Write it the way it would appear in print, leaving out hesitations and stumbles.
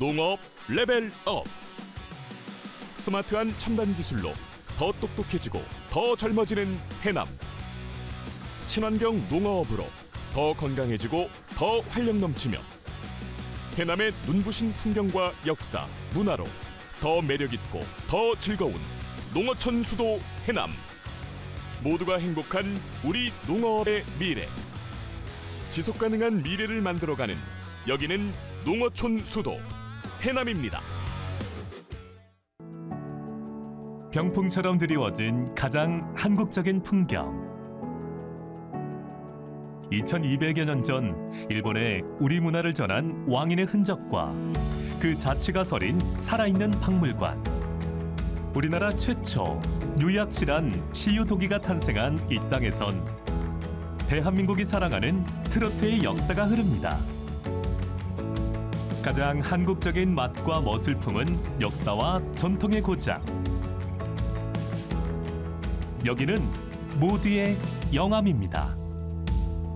농업 레벨업. 스마트한 첨단 기술로 더 똑똑해지고 더 젊어지는 해남. 친환경 농어업으로 더 건강해지고 더 활력 넘치며 해남의 눈부신 풍경과 역사, 문화로 더 매력있고 더 즐거운 농어촌 수도 해남. 모두가 행복한 우리 농어업의 미래. 지속가능한 미래를 만들어가는 여기는 농어촌 수도 해남입니다. 병풍처럼 드리워진 가장 한국적인 풍경. 2200여 년 전 일본에 우리 문화를 전한 왕인의 흔적과 그 자취가 서린 살아있는 박물관. 우리나라 최초 유약실한 시유토기가 탄생한 이 땅에선 대한민국이 사랑하는 트로트의 역사가 흐릅니다. 가장 한국적인 맛과 멋을 품은 역사와 전통의 고장. 여기는 모두의 영암입니다.